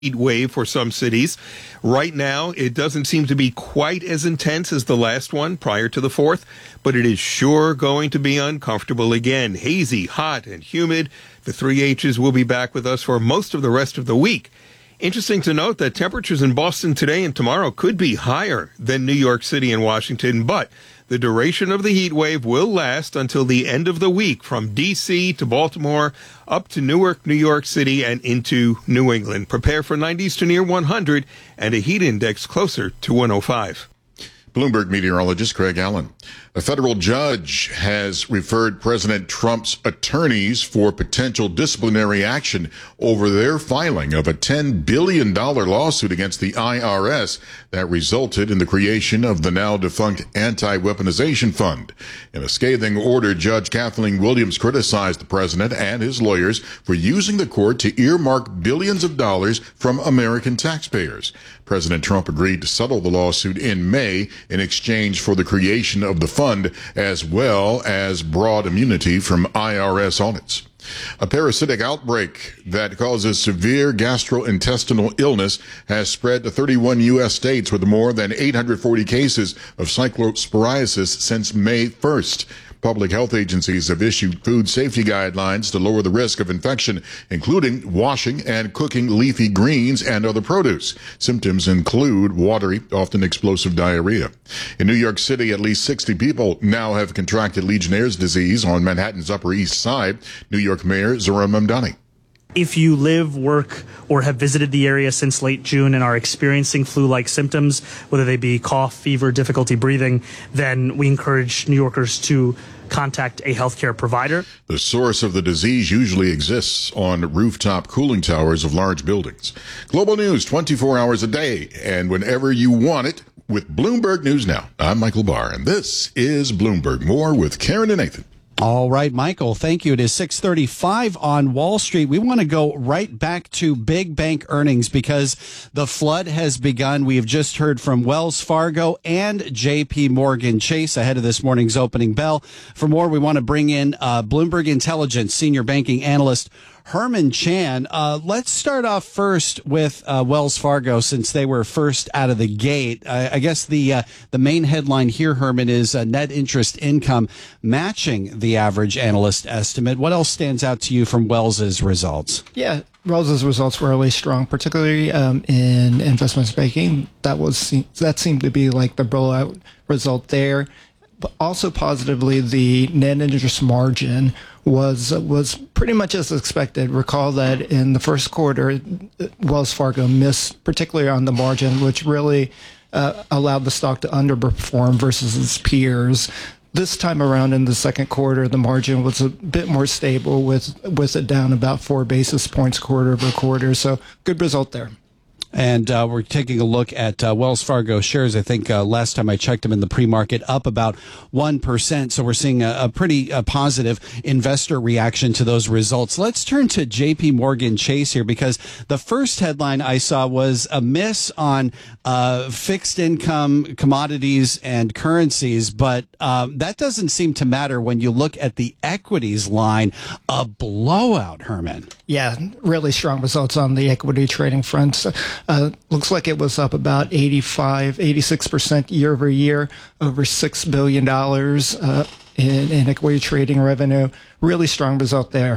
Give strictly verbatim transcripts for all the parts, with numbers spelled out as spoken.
heat wave for some cities. Right now, it doesn't seem to be quite as intense as the last one prior to the fourth, but it is sure going to be uncomfortable again. Hazy, hot, and humid. The three H's will be back with us for most of the rest of the week. Interesting to note that temperatures in Boston today and tomorrow could be higher than New York City and Washington, but the duration of the heat wave will last until the end of the week, from D C to Baltimore, up to Newark, New York City, and into New England. Prepare for nineties to near one hundred and a heat index closer to one oh five. Bloomberg meteorologist Craig Allen. A federal judge has referred President Trump's attorneys for potential disciplinary action over their filing of a ten billion dollars lawsuit against the I R S that resulted in the creation of the now defunct Anti-Weaponization Fund. In a scathing order, Judge Kathleen Williams criticized the president and his lawyers for using the court to earmark billions of dollars from American taxpayers. President Trump agreed to settle the lawsuit in May in exchange for the creation of the fund, as well as broad immunity from I R S audits. A parasitic outbreak that causes severe gastrointestinal illness has spread to thirty-one U S states with more than eight hundred forty cases of cyclosporiasis since May first. Public health agencies have issued food safety guidelines to lower the risk of infection, including washing and cooking leafy greens and other produce. Symptoms include watery, often explosive diarrhea. In New York City, at least sixty people now have contracted Legionnaire's disease on Manhattan's Upper East Side. New York Mayor Zohran Mamdani. If you live, work, or have visited the area since late June and are experiencing flu-like symptoms, whether they be cough, fever, difficulty breathing, then we encourage New Yorkers to contact a healthcare provider. The source of the disease usually exists on rooftop cooling towers of large buildings. Global news twenty-four hours a day and whenever you want it with Bloomberg News Now. I'm Michael Barr, and this is Bloomberg. More with Karen and Nathan. All right, Michael, thank you. It is six thirty-five on Wall Street. We want to go right back to big bank earnings because the flood has begun. We have just heard from Wells Fargo and J P Morgan Chase ahead of this morning's opening bell. For more, we want to bring in uh, Bloomberg Intelligence senior banking analyst Herman Chan. Uh, let's start off first with uh, Wells Fargo, since they were first out of the gate. I, I guess the uh, the main headline here, Herman, is uh, net interest income matching the average analyst estimate. What else stands out to you from Wells's results? Yeah, Wells's results were really strong, particularly um, in investment banking. That was that seemed to be like the blowout result there. But also positively, the net interest margin was was pretty much as expected. Recall that in the first quarter, Wells Fargo missed, particularly on the margin, which really uh, allowed the stock to underperform versus its peers. This time around in the second quarter, the margin was a bit more stable, with with it down about four basis points quarter over quarter. So good result there. And uh, we're taking a look at uh, Wells Fargo shares. I think uh, last time I checked them in the pre-market, up about one percent. So we're seeing a, a pretty uh, positive investor reaction to those results. Let's turn to J P Morgan Chase here, because the first headline I saw was a miss on uh, fixed income, commodities, and currencies. But um, that doesn't seem to matter when you look at the equities line. A blowout, Herman. Yeah, really strong results on the equity trading front. Uh, looks like it was up about eighty-five, eighty-six percent year over year, over six billion dollars uh, in, in equity trading revenue. Really strong result there.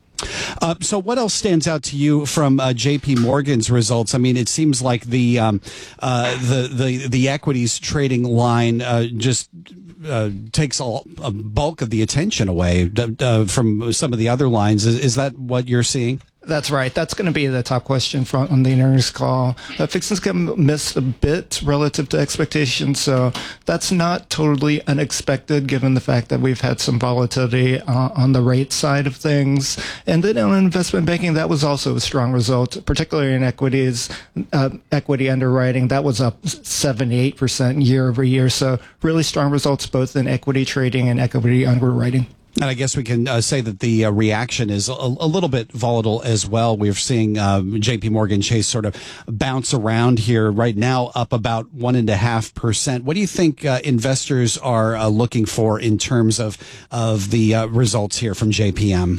Uh, so what else stands out to you from uh, J P Morgan's results? I mean, it seems like the um, uh, the, the the equities trading line uh, just uh, takes all, a bulk of the attention away uh, from some of the other lines. Is, is that what you're seeing? That's right. That's going to be the top question from, on the earnings call. Uh, fixed income missed a bit relative to expectations, so that's not totally unexpected given the fact that we've had some volatility uh, on the rate side of things. And then on investment banking, that was also a strong result, particularly in equities, uh, equity underwriting. That was up seventy-eight percent year over year. So really strong results both in equity trading and equity underwriting. And I guess we can uh, say that the uh, reaction is a, a little bit volatile as well. We're seeing um, J P Morgan Chase sort of bounce around here right now, up about one and a half percent. What do you think uh, investors are uh, looking for in terms of of the uh, results here from J P M?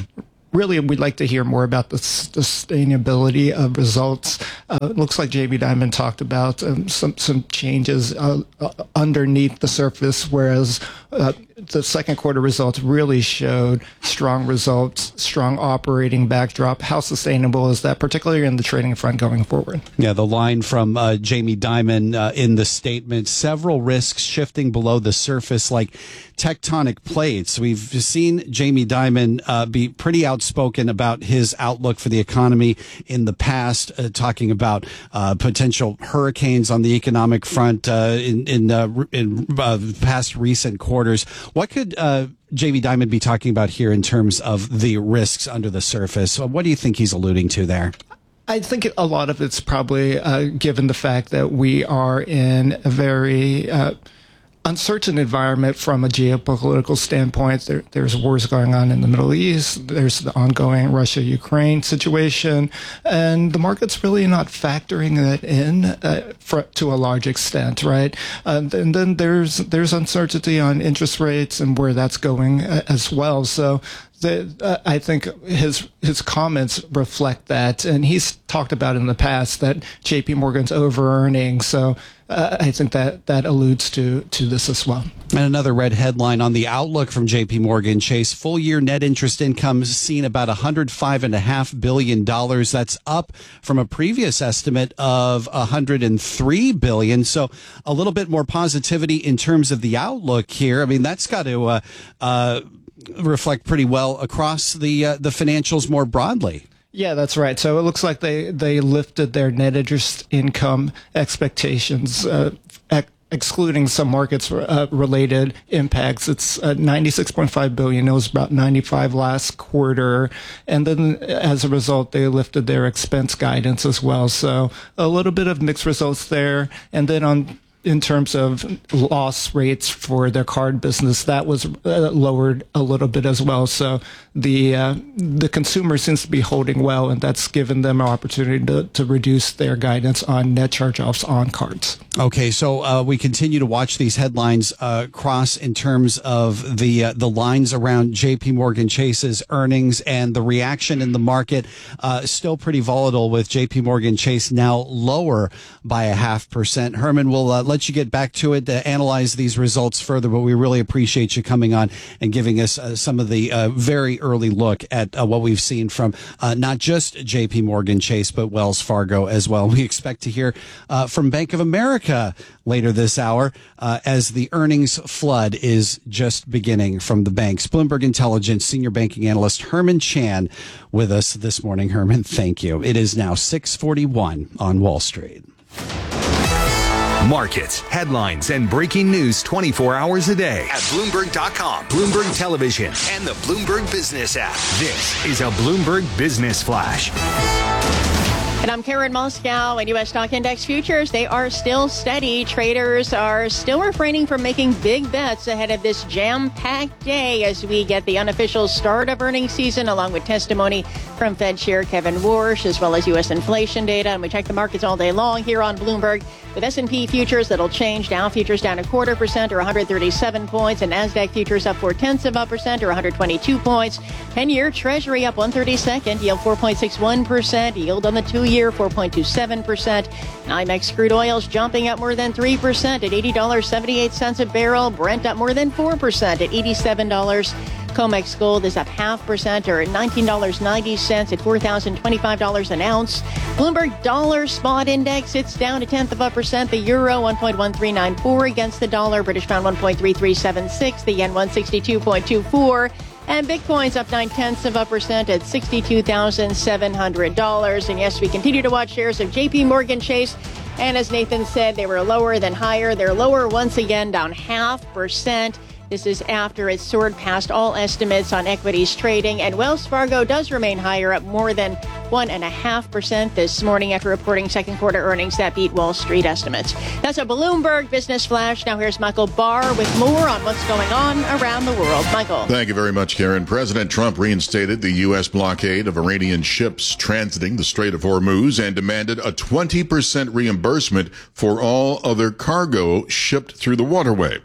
really, we'd like to hear more about the sustainability of results. Uh, it looks like J B Diamond talked about um, some some changes uh, uh, underneath the surface, whereas uh, the second quarter results really showed strong results, strong operating backdrop. How sustainable is that, particularly in the trading front going forward? Yeah, the line from uh, Jamie Dimon uh, in the statement, several risks shifting below the surface like tectonic plates. We've seen Jamie Dimon uh, be pretty outspoken about his outlook for the economy in the past, uh, talking about uh, potential hurricanes on the economic front uh, in in, uh, in uh, past recent quarters. What could uh, Jamie Dimon be talking about here in terms of the risks under the surface? What do you think he's alluding to there? I think a lot of it's probably uh, given the fact that we are in a very uh, uncertain environment from a geopolitical standpoint. There, there's wars going on in the Middle East. There's the ongoing Russia-Ukraine situation, and the market's really not factoring that in uh, for, to a large extent, right? Uh, and then there's there's uncertainty on interest rates and where that's going uh, as well. So. The, uh, I think his his comments reflect that, and he's talked about in the past that J P Morgan's over-earning. So uh, I think that that alludes to to this as well. And another red headline on the outlook from J P Morgan Chase: full year net interest income seen about one hundred five and a half billion dollars. That's up from a previous estimate of one hundred three billion. So a little bit more positivity in terms of the outlook here. I mean, that's got to. Uh, uh, reflect pretty well across the uh, the financials more broadly. Yeah, that's right. So it looks like they, they lifted their net interest income expectations, uh, ex- excluding some markets uh, related impacts. It's uh, ninety-six point five billion dollars. It was about ninety-five last quarter. And then as a result, they lifted their expense guidance as well. So a little bit of mixed results there. And then on in terms of loss rates for their card business, that was uh, lowered a little bit as well. So the uh, the consumer seems to be holding well, and that's given them an opportunity to, to reduce their guidance on net charge-offs on cards. Okay, so uh, we continue to watch these headlines uh, cross in terms of the uh, the lines around J P Morgan Chase's earnings and the reaction in the market. Uh, still pretty volatile with J P Morgan Chase now lower by a half percent. Herman, will uh, let you get back to it to analyze these results further, but we really appreciate you coming on and giving us uh, some of the uh, very early look at uh, what we've seen from uh, not just J P Morgan Chase, but Wells Fargo as well. We expect to hear uh, from Bank of America later this hour uh, as the earnings flood is just beginning from the banks. Bloomberg Intelligence senior banking analyst Herman Chan with us this morning. Herman, thank you. It is now six forty-one on Wall Street. Markets, headlines, and breaking news twenty-four hours a day at Bloomberg dot com, Bloomberg Television, and the Bloomberg Business app. This is a Bloomberg Business Flash. And I'm Karen Moscow, and U S stock index futures, they are still steady. Traders are still refraining from making big bets ahead of this jam-packed day as we get the unofficial start of earnings season, along with testimony from Fed Chair Kevin Warsh, as well as U S inflation data. And we check the markets all day long here on Bloomberg with S and P futures that'll change. Dow futures down a quarter percent or one hundred thirty-seven points, and NASDAQ futures up four tenths of a percent or one hundred twenty-two points. ten-year Treasury up one thirty-second, yield four point six one percent, yield on the two-year four point two seven percent. NYMEX crude oil's jumping up more than three percent at eighty dollars and seventy-eight cents a barrel. Brent up more than four percent at eighty-seven dollars. COMEX gold is up half percent or nineteen dollars and ninety cents at four thousand twenty-five dollars an ounce. Bloomberg dollar spot index, it's down a tenth of a percent. The euro one point one three nine four against the dollar. British pound one point three three seven six. The yen one sixty-two point two four. And Bitcoin's up nine tenths of a percent at sixty-two thousand seven hundred dollars. And yes, we continue to watch shares of J P Morgan Chase. And as Nathan said, they were lower than higher. They're lower once again, down half percent. This is after it soared past all estimates on equities trading. And Wells Fargo does remain higher, up more than one point five percent this morning after reporting second quarter earnings that beat Wall Street estimates. That's a Bloomberg Business Flash. Now here's Michael Barr with more on what's going on around the world. Michael. Thank you very much, Karen. President Trump reinstated the U S blockade of Iranian ships transiting the Strait of Hormuz and demanded a twenty percent reimbursement for all other cargo shipped through the waterway.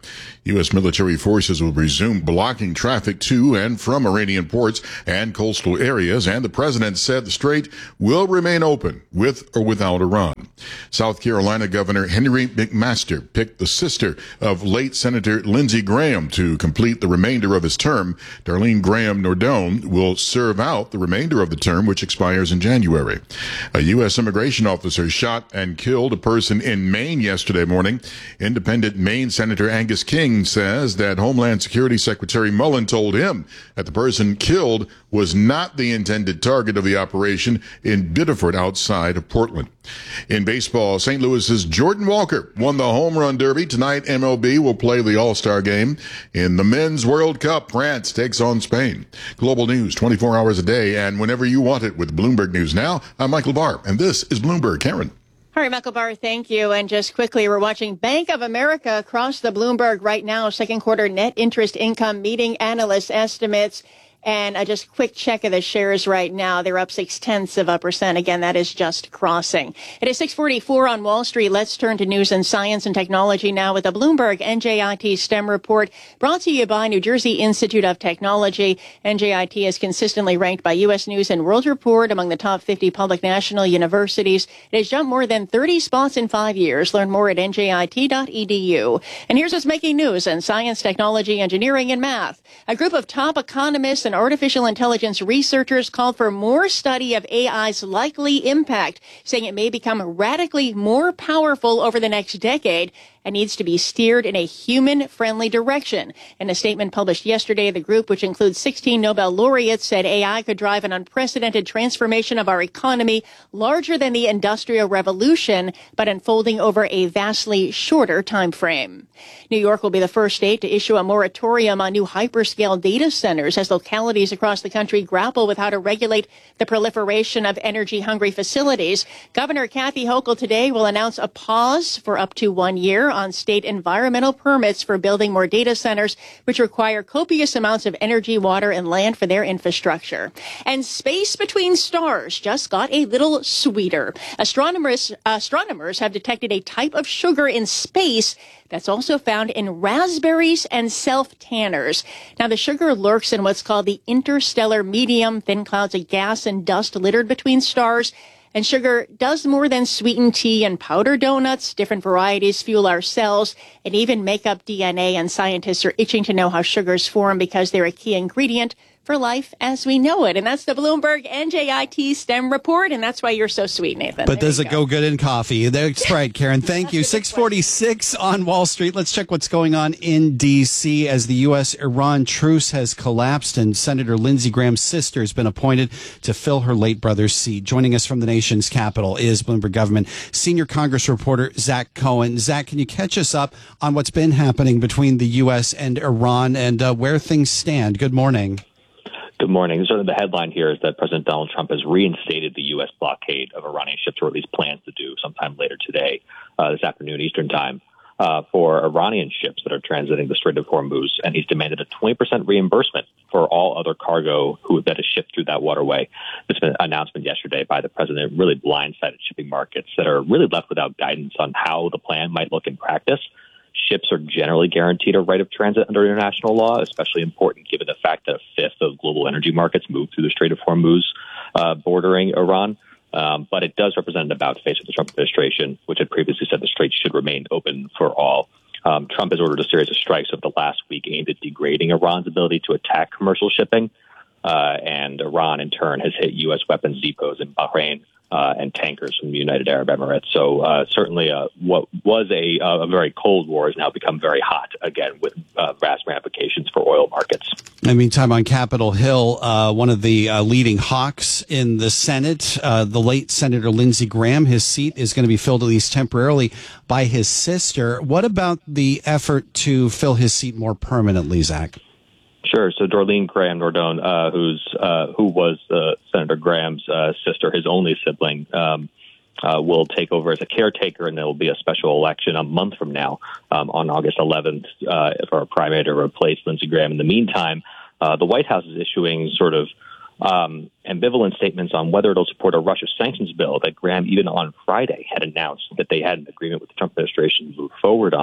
U S military forces will resume blocking traffic to and from Iranian ports and coastal areas, and the president said the strait will remain open with or without Iran. South Carolina Governor Henry McMaster picked the sister of late Senator Lindsey Graham to complete the remainder of his term. Darlene Graham Nordone will serve out the remainder of the term, which expires in January. A U S immigration officer shot and killed a person in Maine yesterday morning. Independent Maine Senator Angus King says that Homeland Security Secretary Mullen told him that the person killed was not the intended target of the operation in Biddeford outside of Portland. In baseball, Saint Louis's Jordan Walker won the home run derby. Tonight, M L B will play the All-Star game. In the Men's World Cup, France takes on Spain. Global news twenty-four hours a day and whenever you want it with Bloomberg News Now. I'm Michael Barr, and this is Bloomberg. Karen. All right, Michael Barr, thank you. And just quickly, we're watching Bank of America across the Bloomberg right now. Second quarter net interest income meeting analyst estimates. And uh, just a quick check of the shares right now. They're up six tenths of a percent. Again, that is just crossing. It is six forty-four on Wall Street. Let's turn to news and science and technology now with the Bloomberg N J I T STEM report brought to you by New Jersey Institute of Technology. N J I T is consistently ranked by U S News and World Report among the top fifty public national universities. It has jumped more than thirty spots in five years. Learn more at N J I T dot E D U. And here's what's making news in science, technology, engineering, and math. A group of top economists and artificial intelligence researchers called for more study of A I's likely impact, saying it may become radically more powerful over the next decade and needs to be steered in a human-friendly direction. In a statement published yesterday, the group, which includes sixteen Nobel laureates, said A I could drive an unprecedented transformation of our economy, larger than the Industrial Revolution, but unfolding over a vastly shorter time frame. New York will be the first state to issue a moratorium on new hyperscale data centers as localities across the country grapple with how to regulate the proliferation of energy-hungry facilities. Governor Kathy Hochul today will announce a pause for up to one year on state environmental permits for building more data centers, which require copious amounts of energy, water, and land for their infrastructure. And space between stars just got a little sweeter. Astronomers, astronomers have detected a type of sugar in space that's also found in raspberries and self-tanners. Now, the sugar lurks in what's called the interstellar medium, thin clouds of gas and dust littered between stars. And sugar does more than sweeten tea and powder donuts. Different varieties fuel our cells and even make up D N A. And scientists are itching to know how sugars form because they're a key ingredient for life as we know it. And that's the Bloomberg N J I T STEM report. And that's why you're so sweet, Nathan. But there does it go. go good in coffee? That's right, Karen. Thank you. six forty-six on Wall Street. Let's check what's going on in D C as the U S Iran truce has collapsed and Senator Lindsey Graham's sister has been appointed to fill her late brother's seat. Joining us from the nation's capital is Bloomberg Government Senior Congress reporter Zach Cohen. Zach, can you catch us up on what's been happening between the U S and Iran and uh, where things stand? Good morning. Good morning. Sort of the headline here is that President Donald Trump has reinstated the U S blockade of Iranian ships, or at least plans to do sometime later today, uh, this afternoon Eastern time, uh, for Iranian ships that are transiting the Strait of Hormuz. And he's demanded a twenty percent reimbursement for all other cargo who that is shipped through that waterway. This was an announcement yesterday by the president, really blindsided shipping markets that are really left without guidance on how the plan might look in practice. Ships are generally guaranteed a right of transit under international law, especially important given the fact that a fifth of global energy markets move through the Strait of Hormuz, uh, bordering Iran. Um, but it does represent an about-face of the Trump administration, which had previously said the strait should remain open for all. Um, Trump has ordered a series of strikes over the last week aimed at degrading Iran's ability to attack commercial shipping. Uh, and Iran, in turn, has hit U S weapons depots in Bahrain uh, and tankers from the United Arab Emirates. So uh, certainly uh, what was a, a very cold war has now become very hot again with uh, vast ramifications for oil markets. In the meantime, on Capitol Hill, uh, one of the uh, leading hawks in the Senate, uh, the late Senator Lindsey Graham, his seat is going to be filled at least temporarily by his sister. What about the effort to fill his seat more permanently, Zach? Sure. So Darlene Graham Nordone, uh, who's uh, who was uh, Senator Graham's uh, sister, his only sibling, um, uh, will take over as a caretaker, and there will be a special election a month from now um, on August eleventh uh, for a primary to replace Lindsey Graham. In the meantime, uh, the White House is issuing sort of um, ambivalent statements on whether it'll support a Russia sanctions bill that Graham, even on Friday, had announced that they had an agreement with the Trump administration to move forward on.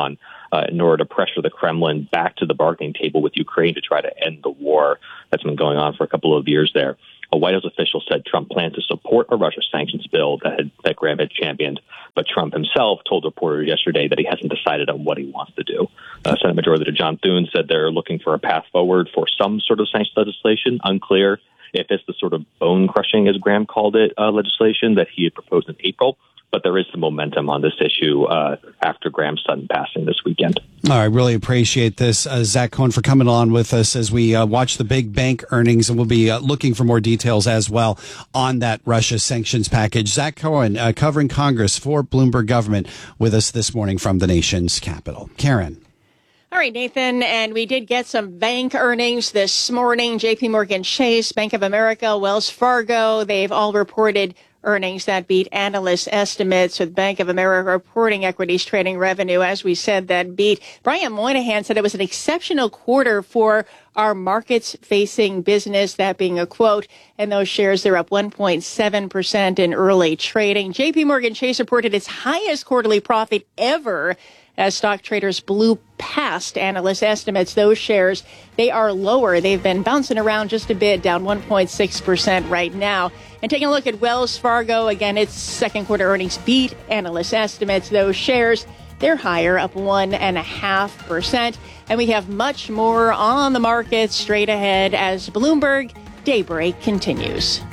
uh, in order to pressure the Kremlin back to the bargaining table with Ukraine to try to end the war that's been going on for a couple of years there. A White House official said Trump planned to support a Russia sanctions bill that, had, that Graham had championed, but Trump himself told reporters yesterday that he hasn't decided on what he wants to do. Uh, Senate Majority Leader John Thune said they're looking for a path forward for some sort of sanctions legislation. Unclear if it's the sort of bone-crushing, as Graham called it, uh, legislation that he had proposed in April. But there is some momentum on this issue uh, after Graham's sudden passing this weekend. All right, really appreciate this, uh, Zach Cohen, for coming on with us as we uh, watch the big bank earnings, and we'll be uh, looking for more details as well on that Russia sanctions package. Zach Cohen, uh, covering Congress for Bloomberg Government, with us this morning from the nation's capital. Karen. All right, Nathan, and we did get some bank earnings this morning. J P Morgan Chase, Bank of America, Wells Fargo, they've all reported earnings that beat analyst estimates, with Bank of America reporting equities trading revenue, as we said, that beat. Brian Moynihan said it was an exceptional quarter for our markets-facing business, that being a quote, and those shares, they're up one point seven percent in early trading. J P Morgan Chase reported its highest quarterly profit ever as stock traders blew past analyst estimates. Those shares, they are lower. They've been bouncing around just a bit, down one point six percent right now. And taking a look at Wells Fargo, again, its second quarter earnings beat analyst estimates. Those shares, they're higher, up one point five percent. And we have much more on the market straight ahead as Bloomberg Daybreak continues.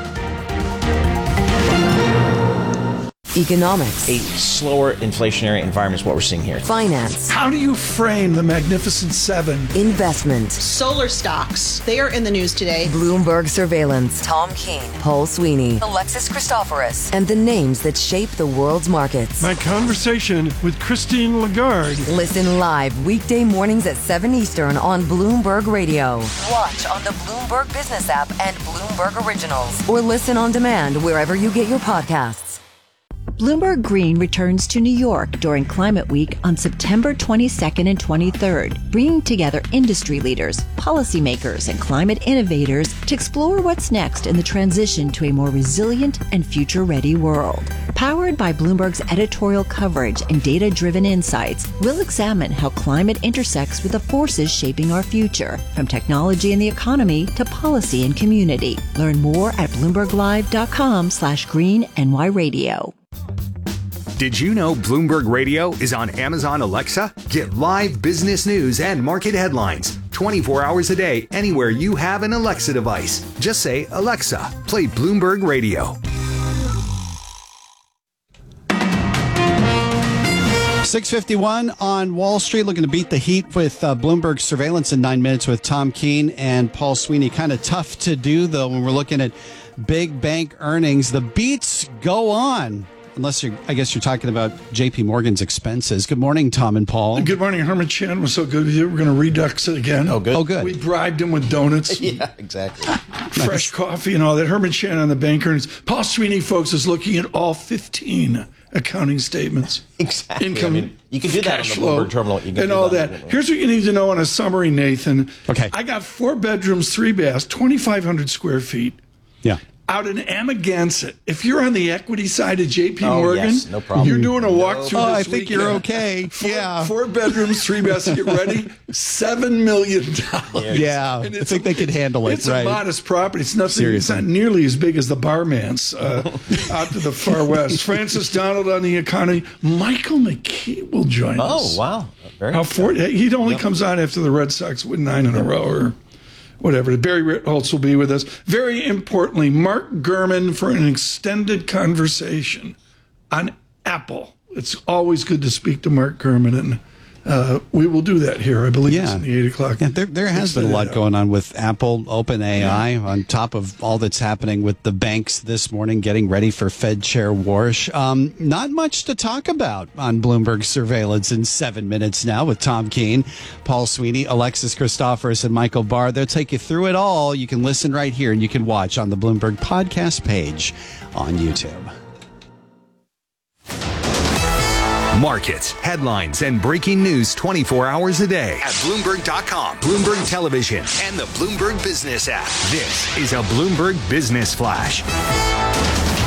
Economics. A slower inflationary environment is what we're seeing here. Finance. How do you frame the Magnificent Seven? Investment. Solar stocks. They are in the news today. Bloomberg Surveillance. Tom Keene. Paul Sweeney. Alexis Christoforous. And the names that shape the world's markets. My conversation with Christine Lagarde. Listen live weekday mornings at seven Eastern on Bloomberg Radio. Watch on the Bloomberg Business app and Bloomberg Originals. Or listen on demand wherever you get your podcasts. Bloomberg Green returns to New York during Climate Week on September twenty-second and twenty-third, bringing together industry leaders, policymakers, and climate innovators to explore what's next in the transition to a more resilient and future-ready world. Powered by Bloomberg's editorial coverage and data-driven insights, we'll examine how climate intersects with the forces shaping our future, from technology and the economy to policy and community. Learn more at bloomberglive.com slash green NY radio. Did you know Bloomberg Radio is on Amazon Alexa? Get live business news and market headlines twenty-four hours a day anywhere you have an Alexa device. Just say, Alexa, play Bloomberg Radio. six fifty-one on Wall Street, looking to beat the heat with uh, Bloomberg Surveillance in nine minutes with Tom Keene and Paul Sweeney. Kind of tough to do, though, when we're looking at big bank earnings. The beats go on. Unless you're, I guess you're talking about J P Morgan's expenses. Good morning, Tom and Paul. Good morning. Herman Chan was so good with you. We're going to redux it again. Oh, good. Oh, good. We bribed him with donuts. Yeah, exactly. Fresh nice. Coffee and all that. Herman Chan on the bank earnings. Paul Sweeney, folks, is looking at all fifteen accounting statements. Exactly. Income, I mean, you can do that on the Bloomberg terminal. You can and all that. that. Here's what you need to know on a summary, Nathan. Okay. I got four bedrooms, three baths, twenty-five hundred square feet. Yeah. Out in Amagansett. If you're on the equity side of J P oh, Morgan, yes, no problem. You're doing a walkthrough. No. Oh, this I think weekend. you're okay. Four, yeah. Four bedrooms, three baths. Get ready. Seven million dollars. Yeah. I think a, they could handle it. It's right. a modest property. It's nothing. Seriously. It's not nearly as big as the Barman's uh, out to the far west. Francis Donald on the economy. Michael McKee will join oh, us. Oh wow! Very How for, he only yep. comes on after the Red Sox win nine in a row, or whatever. Barry Ritholtz will be with us. Very importantly, Mark Gurman for an extended conversation on Apple. It's always good to speak to Mark Gurman, and uh, we will do that here, I believe. Yeah. It's in the eight o'clock. Yeah, there, there has been a lot going on with Apple, OpenAI, yeah. on top of all that's happening with the banks this morning, getting ready for Fed Chair Warsh. Um, not much to talk about on Bloomberg Surveillance in seven minutes now with Tom Keene, Paul Sweeney, Alexis Christoforous, and Michael Barr. They'll take you through it all. You can listen right here, and you can watch on the Bloomberg podcast page on YouTube. Markets, headlines, and breaking news twenty-four hours a day at Bloomberg dot com, Bloomberg Television, and the Bloomberg Business app. This is a Bloomberg Business Flash.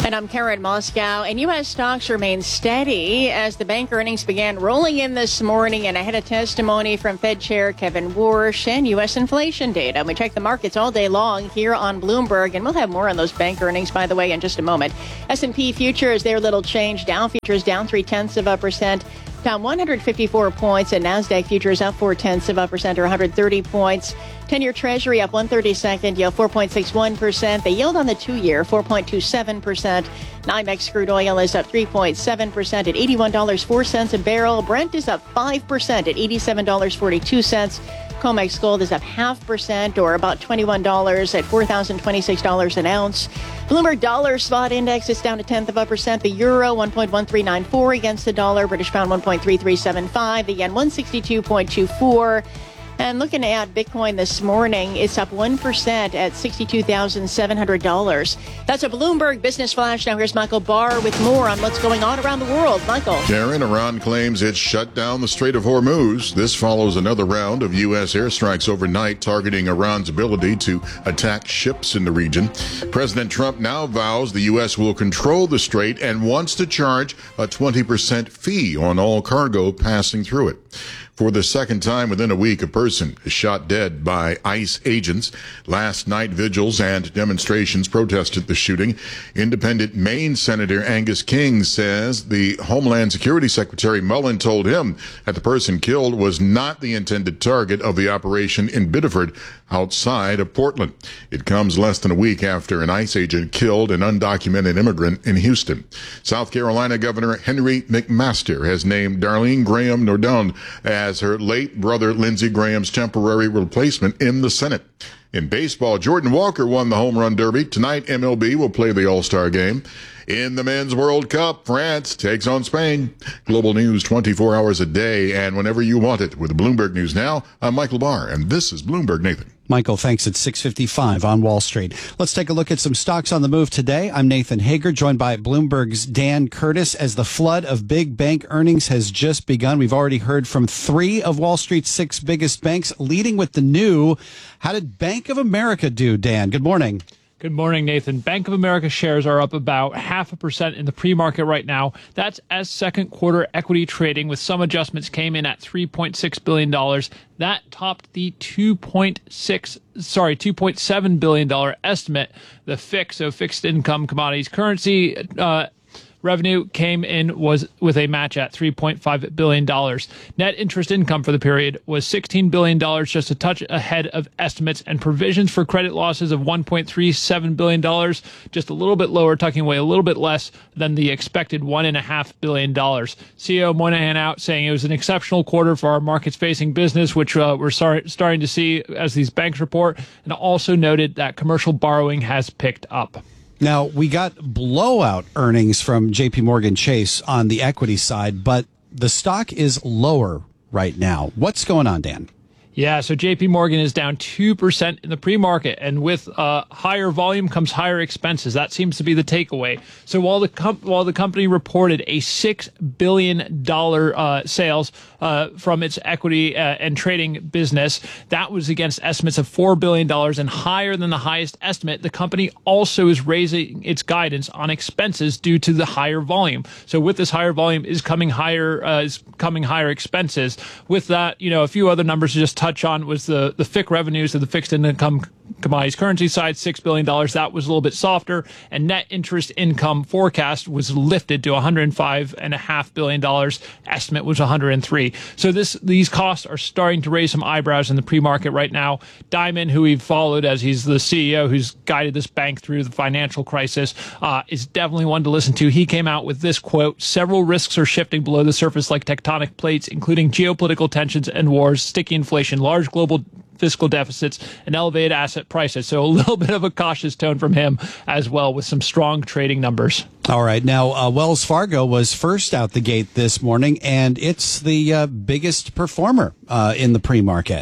And I'm Karen Moscow, and U S stocks remain steady as the bank earnings began rolling in this morning, and ahead of testimony from Fed Chair Kevin Warsh and U S inflation data. We check the markets all day long here on Bloomberg, and we'll have more on those bank earnings, by the way, in just a moment. S and P futures, they're little change. Dow futures down three-tenths of a percent. Down one hundred fifty-four points, and NASDAQ futures up four-tenths of a percent or one hundred thirty points. ten-year Treasury up one thirty-second, yield four point six one percent. The yield on the two-year, four point two seven percent. NYMEX crude oil is up three point seven percent at eighty-one dollars and four cents a barrel. Brent is up five percent at eighty-seven dollars and forty-two cents. COMEX gold is up half percent or about twenty-one dollars at four thousand twenty-six dollars an ounce. Bloomberg dollar spot index is down a tenth of a percent. The euro one point one three nine four against the dollar. British pound one point three three seven five. The yen one sixty-two point two four. And looking at Bitcoin this morning, it's up one percent at sixty-two thousand seven hundred dollars. That's a Bloomberg Business Flash. Now here's Michael Barr with more on what's going on around the world. Michael. Karen, Iran claims it shut down the Strait of Hormuz. This follows another round of U S airstrikes overnight targeting Iran's ability to attack ships in the region. President Trump now vows the U S will control the strait and wants to charge a twenty percent fee on all cargo passing through it. For the second time within a week, a person is shot dead by ICE agents. Last night, vigils and demonstrations protested the shooting. Independent Maine Senator Angus King says the Homeland Security Secretary Mullen told him that the person killed was not the intended target of the operation in Biddeford, outside of Portland. It comes less than a week after an ICE agent killed an undocumented immigrant in Houston. South Carolina Governor Henry McMaster has named Darlene Graham Nordon as her late brother Lindsey Graham's temporary replacement in the Senate. In baseball, Jordan Walker won the Home Run Derby. Tonight, M L B will play the All-Star Game. In the Men's World Cup, France takes on Spain. Global news twenty-four hours a day and whenever you want it. With Bloomberg News Now, I'm Michael Barr, and this is Bloomberg Nathan. Michael, thanks. It's six fifty-five on Wall Street. Let's take a look at some stocks on the move today. I'm Nathan Hager, joined by Bloomberg's Dan Curtis. As the flood of big bank earnings has just begun, we've already heard from three of Wall Street's six biggest banks, leading with the new. How did Bank of America do, Dan? Good morning. Good morning, Nathan. Bank of America shares are up about half a percent in the pre-market right now. That's as second quarter equity trading with some adjustments came in at three point six billion dollars. That topped the two point six, sorry, two point seven billion dollars estimate. The F I C, so fixed income commodities currency, uh, revenue came in was with a match at three point five billion dollars. Net interest income for the period was sixteen billion dollars, just a touch ahead of estimates, and provisions for credit losses of one point three seven billion dollars, just a little bit lower, tucking away a little bit less than the expected one point five billion dollars. C E O Moynihan out saying it was an exceptional quarter for our markets-facing business, which uh, we're start, starting to see as these banks report, and also noted that commercial borrowing has picked up. Now, we got blowout earnings from J P Morgan Chase on the equity side, but the stock is lower right now. What's going on, Dan? Yeah, so J P Morgan is down two percent in the pre-market, and with uh, higher volume comes higher expenses. That seems to be the takeaway. So while the com- while the company reported a six billion dollars uh, sales uh, from its equity uh, and trading business, that was against estimates of four billion dollars and higher than the highest estimate. The company also is raising its guidance on expenses due to the higher volume. So with this higher volume is coming higher uh, is coming higher expenses. With that, you know, a few other numbers to just touch on was the, the F I C revenues of the fixed income commodities currency side, six billion dollars. That was a little bit softer, and net interest income forecast was lifted to one hundred five point five billion dollars. Estimate was one hundred three. So this these costs are starting to raise some eyebrows in the pre-market right now. Diamond, who we've followed as he's the C E O who's guided this bank through the financial crisis, uh, is definitely one to listen to. He came out with this quote: "Several risks are shifting below the surface like tectonic plates, including geopolitical tensions and wars, sticky inflation, large global fiscal deficits, and elevated asset prices." So a little bit of a cautious tone from him as well, with some strong trading numbers. All right. Now, uh, Wells Fargo was first out the gate this morning, and it's the uh, biggest performer uh, in the pre-market.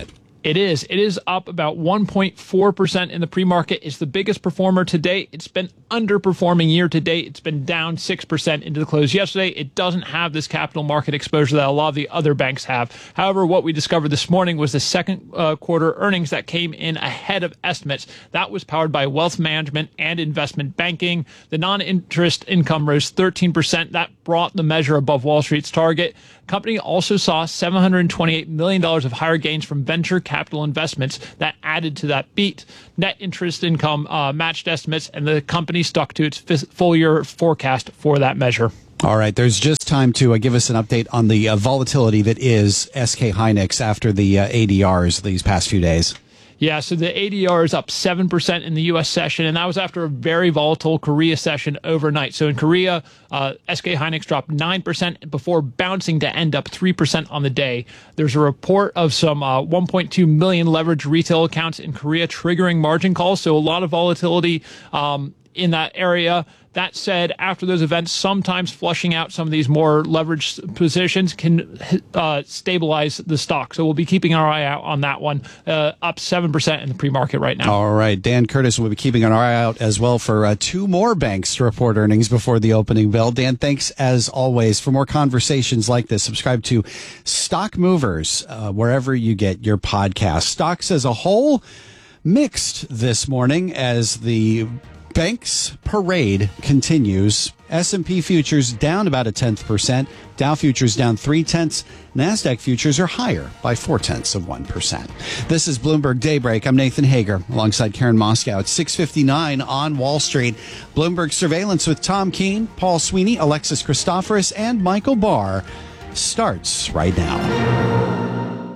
It is. It is up about one point four percent in the pre-market. It's the biggest performer to date. It's been underperforming year to date. It's been down six percent into the close yesterday. It doesn't have this capital market exposure that a lot of the other banks have. However, what we discovered this morning was the second uh, quarter earnings that came in ahead of estimates. That was powered by wealth management and investment banking. The non-interest income rose thirteen percent. That brought the measure above Wall Street's target. Company also saw seven hundred twenty-eight million dollars of higher gains from venture capital investments that added to that beat. Net interest income uh, matched estimates, and the company stuck to its full year forecast for that measure. All right, there's just time to uh, give us an update on the uh, volatility that is S K Hynix after the uh, A D Rs these past few days. Yeah, so the A D R is up seven percent in the U S session, and that was after a very volatile Korea session overnight. So in Korea, uh, S K Hynix dropped nine percent before bouncing to end up three percent on the day. There's a report of some uh, one point two million leveraged retail accounts in Korea triggering margin calls, so a lot of volatility um, in that area. That said, after those events, sometimes flushing out some of these more leveraged positions can uh, stabilize the stock. So we'll be keeping our eye out on that one, uh, up seven percent in the pre-market right now. All right. Dan Curtis will be keeping an eye out as well for uh, two more banks to report earnings before the opening bell. Dan, thanks as always. For more conversations like this, subscribe to Stock Movers, uh, wherever you get your podcast. Stocks as a whole, mixed this morning as the banks parade continues. S and P futures down about a tenth percent. Dow futures down three tenths. NASDAQ futures are higher by four tenths of one percent. This is Bloomberg Daybreak. I'm Nathan Hager alongside Karen Moscow at six fifty-nine on Wall Street. Bloomberg Surveillance with Tom Keene, Paul Sweeney, Alexis Christoforous, and Michael Barr starts right now.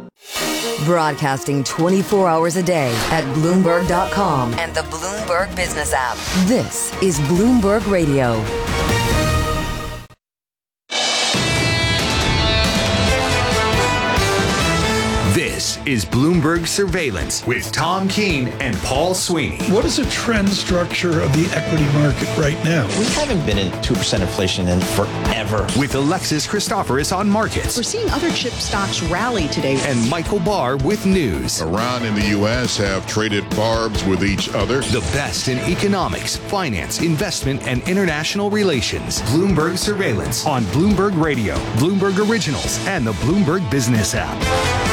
Broadcasting twenty-four hours a day at Bloomberg dot com and the Bloomberg Business app. This is Bloomberg Radio. This is Bloomberg Surveillance with Tom Keene and Paul Sweeney. What is the trend structure of the equity market right now? We haven't been in two percent inflation in forever. With Alexis Christoforous on markets. We're seeing other chip stocks rally today. And Michael Barr with news. Iran and the U S have traded barbs with each other. The best in economics, finance, investment, and international relations. Bloomberg Surveillance on Bloomberg Radio, Bloomberg Originals, and the Bloomberg Business app.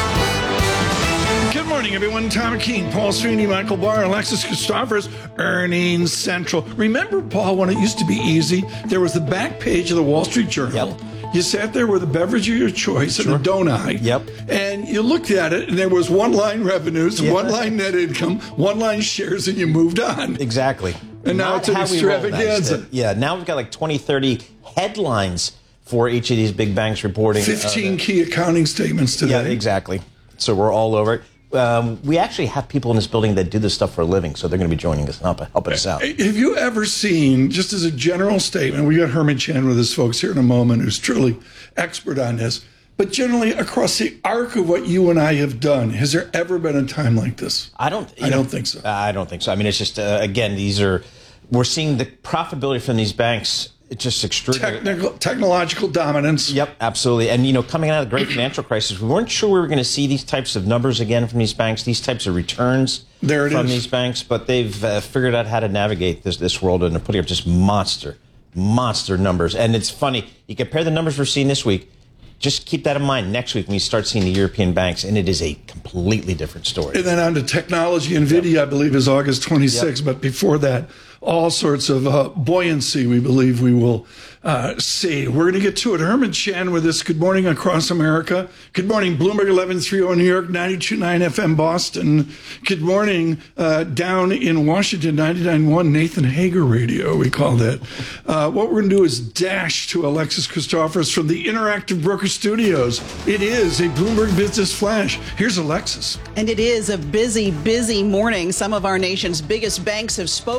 Good morning, everyone. Tom Keene, Paul Sweeney, Michael Barr, Alexis Christoforous, Earnings Central. Remember, Paul, when it used to be easy, there was the back page of the Wall Street Journal. Yep. You sat there with a beverage of your choice Sure. and a donut. Yep. And you looked at it, and there was one-line revenues, Yeah. one-line net income, one-line shares, and you moved on. Exactly. And now Not it's an how we roll extravaganza. next. Yeah, now we've got like twenty, thirty headlines for each of these big banks reporting. fifteen uh, key accounting statements today. Yeah, exactly. So we're all over it. Um, we actually have people in this building that do this stuff for a living, so they're going to be joining us and help, helping us out. Have you ever seen, just as a general statement, we got Herman Chan with us folks here in a moment, who's truly expert on this, but generally across the arc of what you and I have done, has there ever been a time like this? I don't. I know, don't think so. I don't think so. I mean, it's just uh, again, these are we're seeing the profitability from these banks. It's just extraordinary. Technical, technological dominance. Yep, absolutely. And, you know, coming out of the great financial crisis, we weren't sure we were going to see these types of numbers again from these banks, these types of returns there it from is. these banks. But they've uh, figured out how to navigate this this world, and they're putting up just monster, monster numbers. And it's funny. You compare the numbers we're seeing this week. Just keep that in mind next week when you start seeing the European banks, and it is a completely different story. And then on to technology. NVIDIA, yep. I believe, is August twenty-sixth. Yep. But before that, all sorts of uh, buoyancy we believe we will uh, see. We're going to get to it. Herman Chan with us. Good morning across America. Good morning, Bloomberg eleven thirty New York, ninety-two point nine F M Boston. Good morning uh, down in Washington, ninety-nine point one Nathan Hager Radio, we call that. Uh, what we're going to do is dash to Alexis Christoforous from the Interactive Broker Studios. It is a Bloomberg Business Flash. Here's Alexis. And it is a busy, busy morning. Some of our nation's biggest banks have spoken, and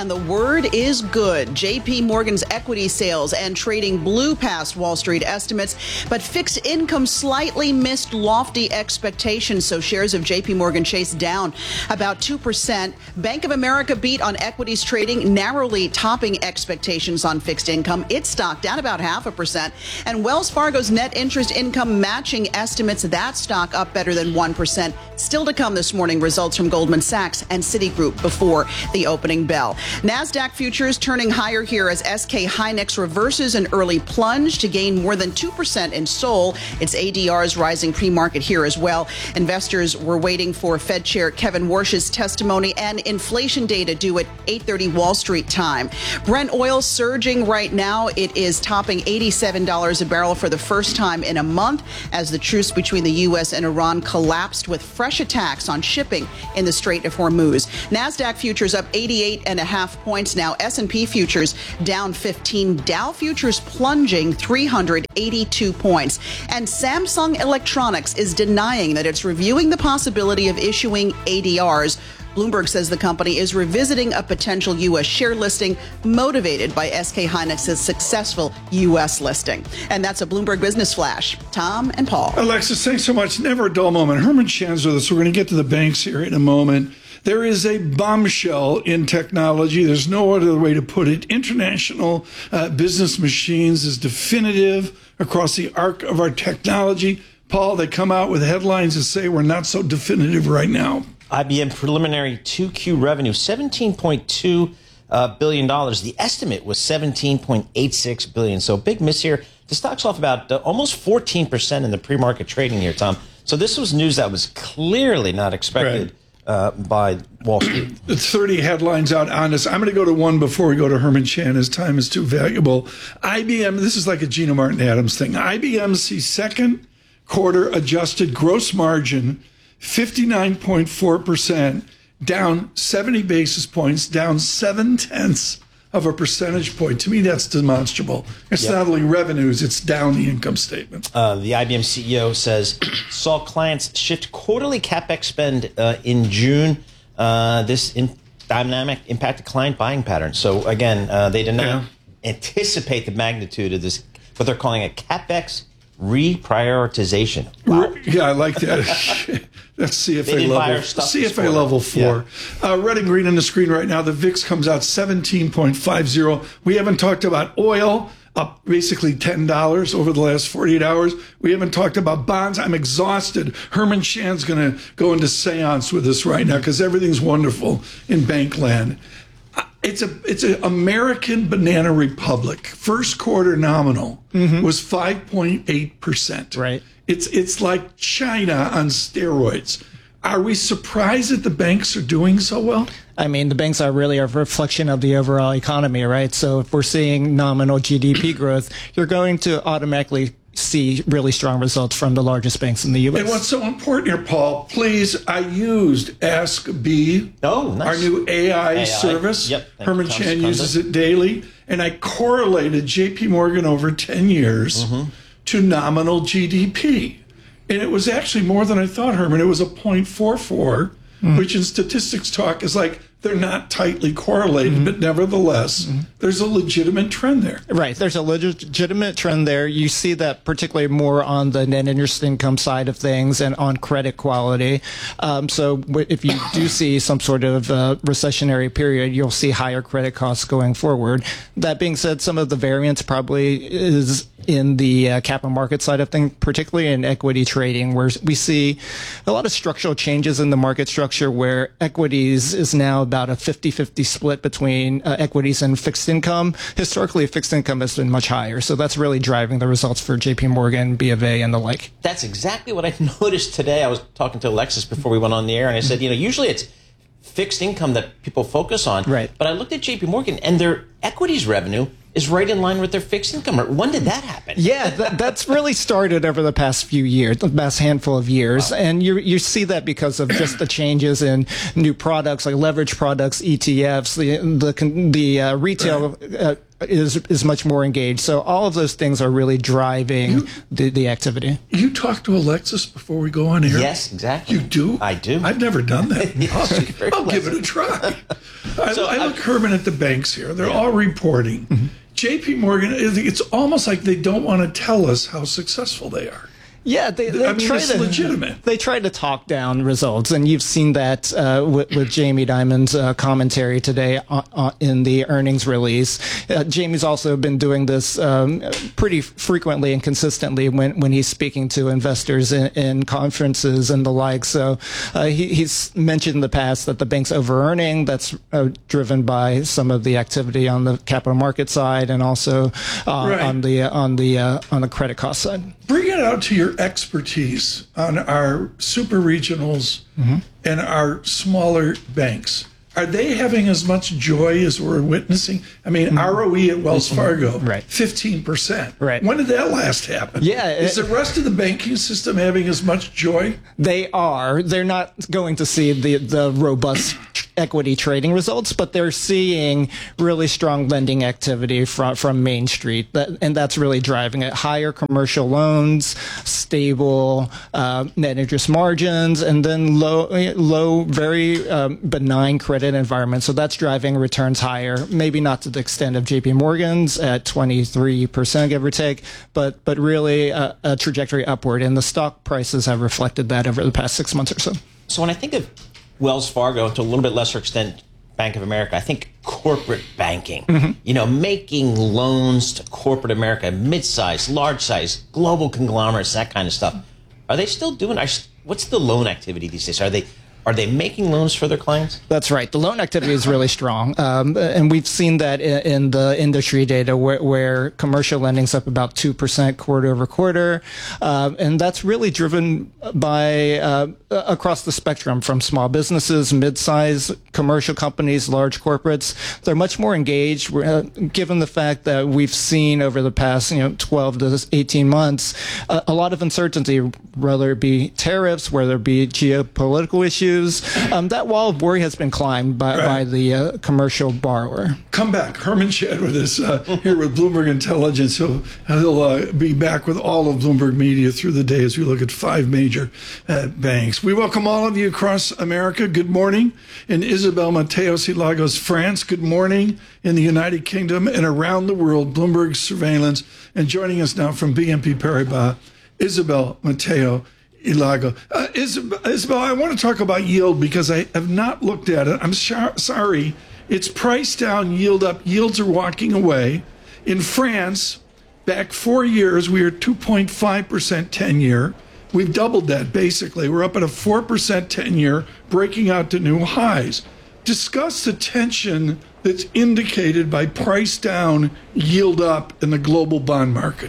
and the word is good. J P Morgan's equity sales and trading blew past Wall Street estimates, but fixed income slightly missed lofty expectations, so shares of J P Morgan Chase down about two percent. Bank of America beat on equities trading, narrowly topping expectations on fixed income. Its stock down about half a percent, and Wells Fargo's net interest income matching estimates. That stock up better than one percent. Still to come this morning, results from Goldman Sachs and Citigroup before the opening bell. NASDAQ futures turning higher here as S K Hynix reverses an early plunge to gain more than two percent in Seoul. Its A D R is rising pre-market here as well. Investors were waiting for Fed Chair Kevin Warsh's testimony and inflation data due at eight thirty Wall Street time. Brent oil surging right now. It is topping eighty-seven dollars a barrel for the first time in a month as the truce between the U S and Iran collapsed with fresh attacks on shipping in the Strait of Hormuz. NASDAQ futures up eighty-eight and a half points now. S and P futures down fifteen. Dow futures plunging three hundred eighty-two points. And Samsung Electronics is denying that it's reviewing the possibility of issuing A D Rs. Bloomberg says the company is revisiting a potential U S share listing motivated by S K Hynix's successful U S listing. And that's a Bloomberg Business Flash. Tom and Paul. Alexis, thanks so much. Never a dull moment. Herman Chan's with us. We're going to get to the banks here in a moment. There is a bombshell in technology. There's no other way to put it. International uh, Business Machines is definitive across the arc of our technology. Paul, they come out with headlines that say we're not so definitive right now. I B M preliminary two Q revenue, seventeen point two uh, billion dollars. The estimate was seventeen point eight six billion dollars. So big miss here. The stock's off about uh, almost fourteen percent in the pre-market trading here, Tom. So this was news that was clearly not expected right. uh, by Wall Street. thirty headlines out on this. I'm going to go to one before we go to Herman Chan. His time is too valuable. I B M, this is like a Gina Martin Adams thing. I B M sees second quarter adjusted gross margin fifty-nine point four percent, down seventy basis points, down seven tenths of a percentage point. To me, that's demonstrable. It's yep. not only revenues, it's down the income statement. Uh, the I B M C E O says saw clients shift quarterly CapEx spend uh, in June. Uh, this in dynamic impacted client buying patterns. So again, uh, they did not yeah. anticipate the magnitude of this, what they're calling a CapEx reprioritization. Wow. Yeah, I like that. That's C F A level. C F A level four. Yeah. Uh, red and green on the screen right now. The V I X comes out seventeen point five zero. We haven't talked about oil, up basically ten dollars over the last forty-eight hours. We haven't talked about bonds. I'm exhausted. Herman Chan's going to go into seance with us right now because everything's wonderful in bank land. It's a it's an American Banana Republic. First quarter nominal mm-hmm. was five point eight percent. Right. It's it's like China on steroids. Are we surprised that the banks are doing so well? I mean, the banks are really a reflection of the overall economy, right? So if we're seeing nominal G D P growth, you're going to automatically see really strong results from the largest banks in the U S. And what's so important here, Paul, please, I used Ask B, oh, nice. our new A I, A I. service. Yep. Herman Chan uses it daily. And I correlated J P Morgan over ten years mm-hmm. to nominal G D P. And it was actually more than I thought, Herman. It was a zero point four four, mm-hmm. which in statistics talk is like they're not tightly correlated, mm-hmm. but nevertheless, mm-hmm. there's a legitimate trend there. Right. There's a legitimate trend there. You see that particularly more on the net interest income side of things and on credit quality. Um, so if you do see some sort of uh, recessionary period, you'll see higher credit costs going forward. That being said, some of the variance probably is in the uh, capital market side of things, particularly in equity trading, where we see a lot of structural changes in the market structure where equities is now about a fifty-fifty split between uh, equities and fixed income. Historically, fixed income has been much higher. So that's really driving the results for J P Morgan, B of A, and the like. That's exactly what I noticed today. I was talking to Alexis before we went on the air, and I said, you know, usually it's fixed income that people focus on. Right. But I looked at J P Morgan, and their equities revenue is right in line with their fixed income. When did that happen? Yeah, that, that's really started over the past few years, the past handful of years. Wow. And you you see that because of just the changes in new products like leverage products, E T Fs, the the, the uh, retail right. uh, is is much more engaged. So all of those things are really driving you, the, the activity. You talk to Alexis before we go on air? Yes, exactly. You do? I do. I've never done that. Yes, I'll, I'll give it a try. I, so, I look, Herman, at the banks here. They're yeah. all reporting. Mm-hmm. J P Morgan, it's almost like they don't want to tell us how successful they are. Yeah, they, they I mean, try it's to, legitimate. They try to talk down results, and you've seen that uh, with, with Jamie Dimon's uh, commentary today on, on, in the earnings release. Uh, Jamie's also been doing this um, pretty frequently and consistently when, when he's speaking to investors in, in conferences and the like. So uh, he, he's mentioned in the past that the bank's over-earning. That's uh, driven by some of the activity on the capital market side and also uh, right. on the on the uh, on the credit cost side. Bring it out to your expertise on our super regionals mm-hmm. and our smaller banks. Are they having as much joy as we're witnessing? I mean, mm-hmm. R O E at Wells Fargo, right. fifteen percent. Right. When did that last happen? Yeah. Is it, the rest of the banking system having as much joy? They are. They're not going to see the, the robust equity trading results, but they're seeing really strong lending activity from from Main Street, that, and that's really driving it. Higher commercial loans, stable uh, net interest margins, and then low, low, very um, benign credit environment. So that's driving returns higher. Maybe not to the extent of J P Morgan's at twenty-three percent, give or take, but but really a, a trajectory upward, and the stock prices have reflected that over the past six months or so. So when I think of Wells Fargo, to a little bit lesser extent, Bank of America, I think corporate banking, mm-hmm. you know, making loans to corporate America, mid-size, large-size, global conglomerates, that kind of stuff. Are they still doing, what's the loan activity these days? Are they Are they making loans for their clients? That's right. The loan activity is really strong. Um, and we've seen that in, in the industry data where, where commercial lending's up about two percent quarter over quarter. Um, and that's really driven by uh, across the spectrum from small businesses, mid-size commercial companies, large corporates. They're much more engaged, uh, given the fact that we've seen over the past you know, twelve to eighteen months uh, a lot of uncertainty, whether it be tariffs, whether it be geopolitical issues. Um, that wall of worry has been climbed by, right. by the uh, commercial borrower. Come back. Herman Shedd with us uh, here with Bloomberg Intelligence. He'll, he'll uh, be back with all of Bloomberg Media through the day as we look at five major uh, banks. We welcome all of you across America. Good morning. In Isabel Mateos, Lagos, France. Good morning in the United Kingdom and around the world. Bloomberg Surveillance. And joining us now from B N P Paribas, Isabel Mateo. Ilago. Uh, Isabel, Isabel, I want to talk about yield because I have not looked at it. I'm sh- sorry. It's price down, yield up. Yields are walking away. In France, back four years, we were two point five percent ten-year. We've doubled that, basically. We're up at a four percent ten-year, breaking out to new highs. Discuss the tension that's indicated by price down, yield up in the global bond market.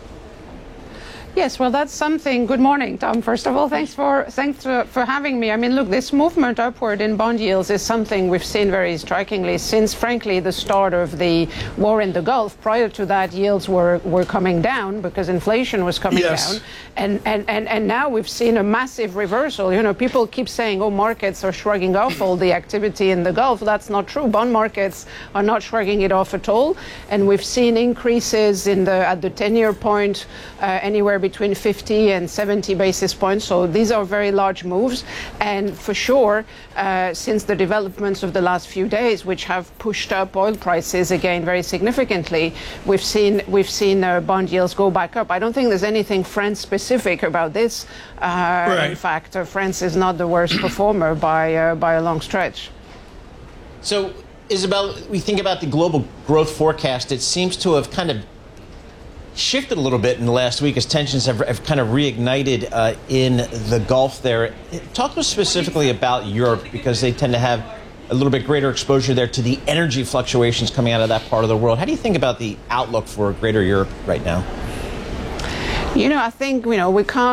Yes, well, that's something. Good morning, Tom. First of all, thanks for thanks for, for having me. I mean, look, this movement upward in bond yields is something we've seen very strikingly since, frankly, the start of the war in the Gulf. Prior to that, yields were, were coming down because inflation was coming yes. down. And, and, and, and now we've seen a massive reversal. You know, people keep saying, oh, markets are shrugging off all the activity in the Gulf. That's not true. Bond markets are not shrugging it off at all. And we've seen increases in the at the ten-year point uh, anywhere between fifty and seventy basis points. So these are very large moves. And for sure, uh, since the developments of the last few days, which have pushed up oil prices again very significantly, we've seen we've seen uh, bond yields go back up. I don't think there's anything France specific about this. Uh, right. In fact, uh, France is not the worst performer by uh, by a long stretch. So, Isabel, we think about the global growth forecast. It seems to have kind of shifted a little bit in the last week as tensions have, have kind of reignited uh, in the Gulf there. Talk to us specifically about Europe, because they tend to have a little bit greater exposure there to the energy fluctuations coming out of that part of the world. How do you think about the outlook for greater Europe right now? You know, I think, you know, we can't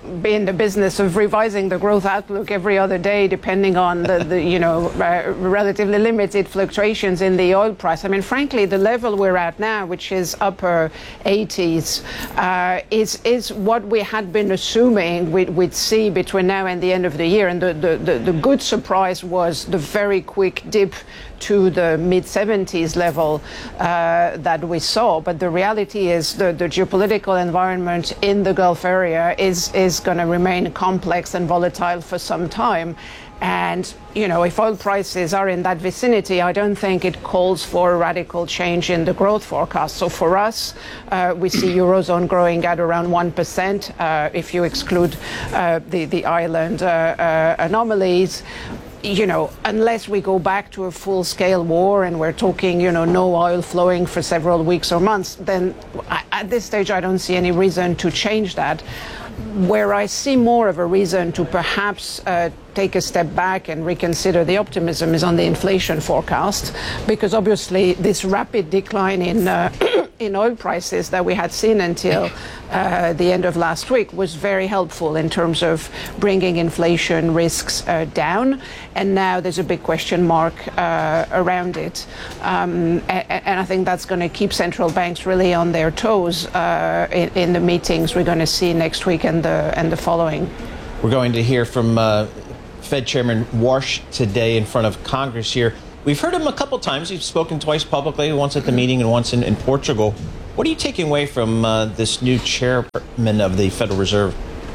be in the business of revising the growth outlook every other day, depending on the, the you know, uh, relatively limited fluctuations in the oil price. I mean, frankly, the level we're at now, which is upper eighties, uh, is is what we had been assuming we'd, we'd see between now and the end of the year. And the, the, the, the good surprise was the very quick dip to the mid seventies level uh, that we saw. But the reality is the, the geopolitical environment in the Gulf area is, is going to remain complex and volatile for some time. And, you know, if oil prices are in that vicinity, I don't think it calls for a radical change in the growth forecast. So for us, uh, we see Eurozone growing at around one percent uh, if you exclude uh, the, the island uh, uh, anomalies. You know, unless we go back to a full-scale war and we're talking, you know, no oil flowing for several weeks or months, then I, at this stage I don't see any reason to change that. Where I see more of a reason to perhaps uh, take a step back and reconsider the optimism is on the inflation forecast, because obviously this rapid decline in uh, in oil prices that we had seen until uh, the end of last week was very helpful in terms of bringing inflation risks uh, down. And now there's a big question mark uh, around it. Um, and, and I think that's going to keep central banks really on their toes uh, in, in the meetings we're going to see next week and the, and the following. We're going to hear from uh, Fed Chairman Warsh today in front of Congress here. We've heard him a couple times. He's spoken twice publicly, once at the meeting and once in, in Portugal. What are you taking away from uh, this new chairman of the Federal Reserve?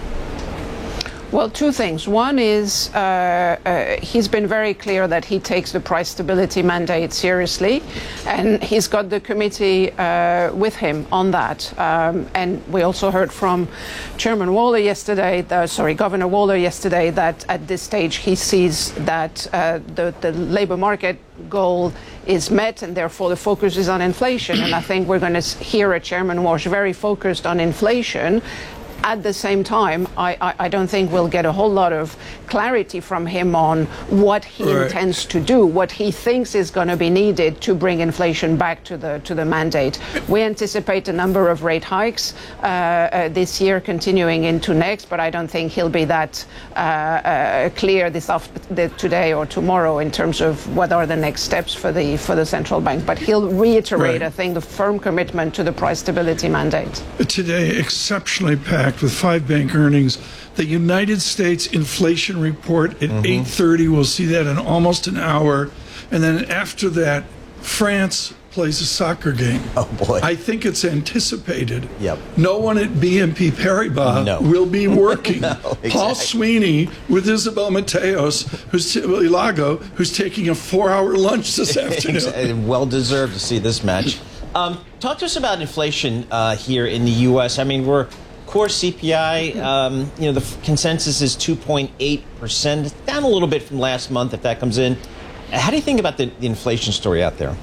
Well, two things. One is uh, uh, he's been very clear that he takes the price stability mandate seriously, and he's got the committee uh, with him on that. Um, and we also heard from Chairman Waller yesterday, the, sorry, Governor Waller yesterday, that at this stage he sees that uh, the, the labor market goal is met, and therefore the focus is on inflation. And I think we're going to hear a Chairman Warsh very focused on inflation. At the same time, I, I, I don't think we'll get a whole lot of clarity from him on what he right. intends to do, what he thinks is going to be needed to bring inflation back to the to the mandate. We anticipate a number of rate hikes uh, uh, this year, continuing into next, but I don't think he'll be that uh, uh, clear this after, today or tomorrow in terms of what are the next steps for the for the central bank. But he'll reiterate, right. I think, the firm commitment to the price stability mandate. Today, exceptionally packed with five bank earnings. The United States inflation report at mm-hmm. eight thirty. We'll see that in almost an hour. And then after that, France plays a soccer game. Oh, boy. I think it's anticipated. Yep. No one at B N P Paribas no. will be working. no, exactly. Paul Sweeney with Isabel Mateos, who's t- Ilago, who's taking a four-hour lunch this afternoon. Well deserved to see this match. Um, talk to us about inflation uh, here in the U S. I mean, we're core C P I, um, you know, the f- consensus is two point eight percent, down a little bit from last month if that comes in. How do you think about the, the inflation story out there?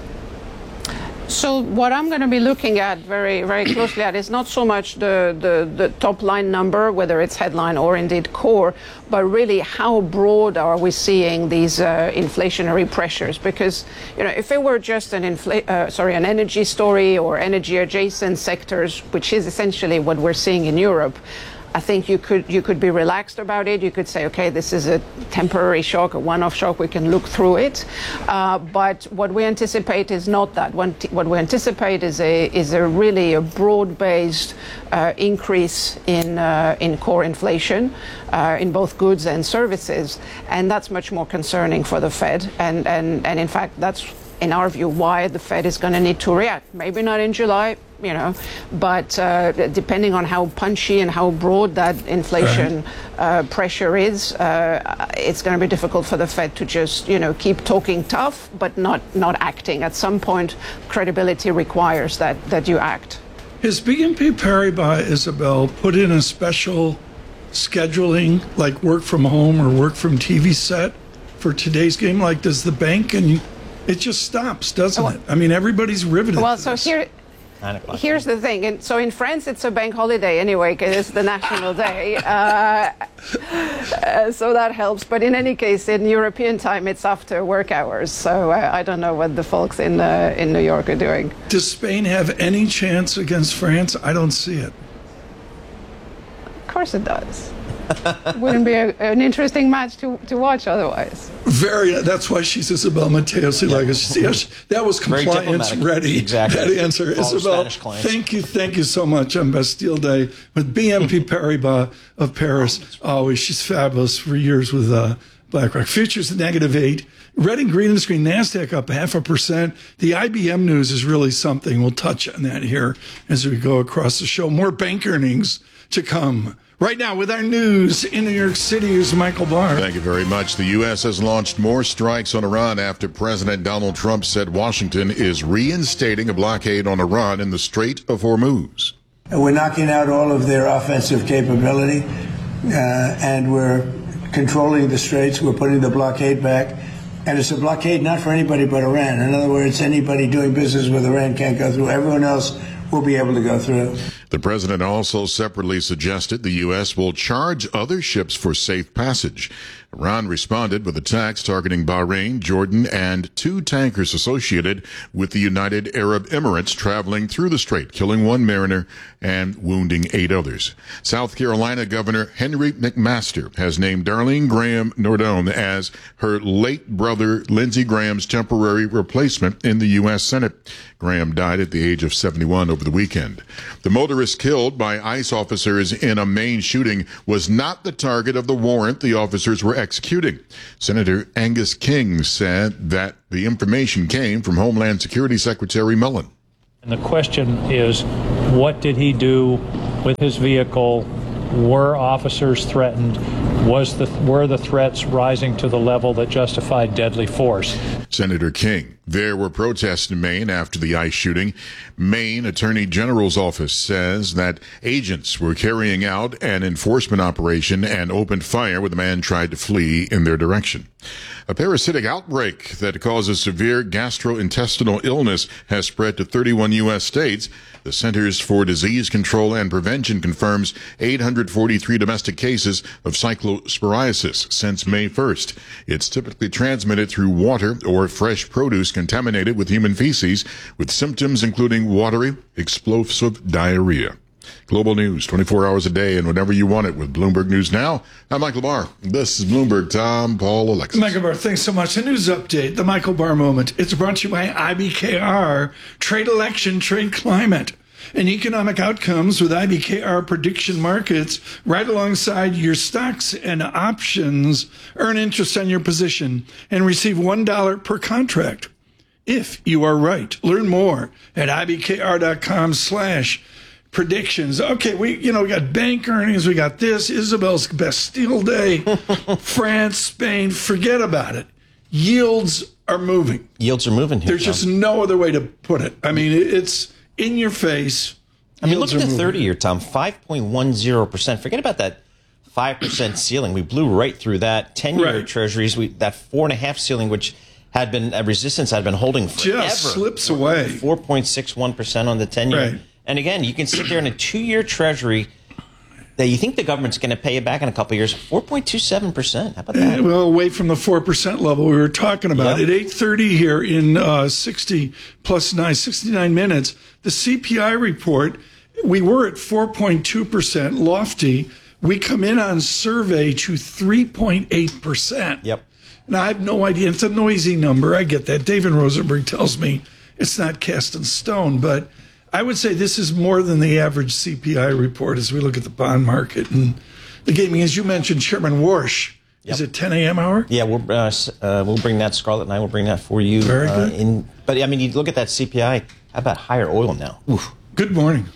So what I'm going to be looking at very, very closely at is not so much the, the, the top line number, whether it's headline or indeed core, but really how broad are we seeing these uh, inflationary pressures? Because, you know, if it were just an infl- uh, sorry, an energy story or energy adjacent sectors, which is essentially what we're seeing in Europe, I think you could you could be relaxed about it. You could say, okay, this is a temporary shock, a one-off shock. We can look through it. Uh, but what we anticipate is not that. What we anticipate is a is a really a broad-based uh, increase in uh, in core inflation uh, in both goods and services, and that's much more concerning for the Fed. And and and in fact, that's in our view why the Fed is going to need to react. Maybe not in July, you know, but uh, depending on how punchy and how broad that inflation uh, pressure is, uh, it's going to be difficult for the Fed to just, you know, keep talking tough but not not acting. At some point, credibility requires that that you act. Has B N P Paribas, Isabel, put in a special scheduling, like work from home or work from T V set for today's game? Like, does the bank, and it just stops, doesn't well, it? I mean, everybody's riveted. Well, to so this. here. Here's the thing. And so in France, it's a bank holiday anyway, because it's the national day. Uh, uh, so that helps. But in any case, in European time, it's after work hours. So uh, I don't know what the folks in uh, in New York are doing. Does Spain have any chance against France? I don't see it. course it does. Wouldn't be a, an interesting match to, to watch otherwise. Very. That's why she's Isabel Mateos. Yeah. Like yes, that was compliance ready. Exactly. That answer, Isabel. Thank you, thank you so much on Bastille Day with B N P Paribas of Paris. Always, she's fabulous for years with uh, BlackRock. Futures negative eight. Red and green on the screen. Nasdaq up half a percent. The I B M news is really something. We'll touch on that here as we go across the show. More bank earnings to come. Right now, with our news in New York City, is Michael Barr. Thank you very much. The U S has launched more strikes on Iran after President Donald Trump said Washington is reinstating a blockade on Iran in the Strait of Hormuz. And we're knocking out all of their offensive capability, uh, and we're controlling the straits. We're putting the blockade back. And it's a blockade not for anybody but Iran. In other words, anybody doing business with Iran can't go through. Everyone else will be able to go through. The president also separately suggested the U S will charge other ships for safe passage. Iran responded with attacks targeting Bahrain, Jordan, and two tankers associated with the United Arab Emirates traveling through the strait, killing one mariner and wounding eight others. South Carolina Governor Henry McMaster has named Darlene Graham Nordone as her late brother Lindsey Graham's temporary replacement in the U S Senate. Graham died at the age of seventy-one over the weekend. The motorist killed by ICE officers in a Maine shooting was not the target of the warrant the officers were executing. Senator Angus King said that the information came from Homeland Security Secretary Mullen. And the question is, what did he do with his vehicle? Were officers threatened? Was the, were the threats rising to the level that justified deadly force? Senator King. There were protests in Maine after the ICE shooting. Maine Attorney General's office says that agents were carrying out an enforcement operation and opened fire when the man tried to flee in their direction. A parasitic outbreak that causes severe gastrointestinal illness has spread to thirty-one U S states. The Centers for Disease Control and Prevention confirms eight hundred forty-three domestic cases of cyclosporiasis since May first. It's typically transmitted through water or fresh produce contaminated with human feces, with symptoms including watery, explosive diarrhea. Global news, twenty-four hours a day and whenever you want it with Bloomberg News Now. I'm Michael Barr. This is Bloomberg Tom, Paul, Alexis. Michael Barr, thanks so much. The news update, the Michael Barr moment. It's brought to you by I B K R, Trade Election, Trade Climate, and economic outcomes with I B K R prediction markets right alongside your stocks and options. Earn interest on your position and receive one dollar per contract if you are right. Learn more at ibkr.com slash predictions. Okay, we you know we got bank earnings, we got this, Isabel's Bastille Day, France, Spain, forget about it. Yields are moving. Yields are moving here. There's Tom. just no other way to put it. I mean, it's in your face. I mean, look at the moving. thirty-year, Tom, five point one zero percent. Forget about that five percent ceiling. We blew right through that. ten-year Right. treasuries, we, that four point five ceiling, which had been a resistance had been holding forever. Just slips away. four point six one percent on the ten-year. Right. And again, you can sit there in a two-year treasury that you think the government's going to pay you back in a couple of years, four point two seven percent. How about that? Well, away from the four percent level we were talking about. Yep. At eight thirty here in uh, sixty plus nine, sixty-nine minutes, the C P I report, we were at four point two percent lofty. We come in on survey to three point eight percent. Yep. Now, I have no idea. It's a noisy number. I get that. David Rosenberg tells me it's not cast in stone, but I would say this is more than the average C P I report as we look at the bond market and the gaming. As you mentioned, Chairman Warsh, Yep. is it ten a.m. hour? Yeah, we'll uh, uh, we'll bring that. Scarlett and I will bring that for you. Very uh, good. in, but I mean, you look at that C P I. How about higher oil now? Oof. Good morning.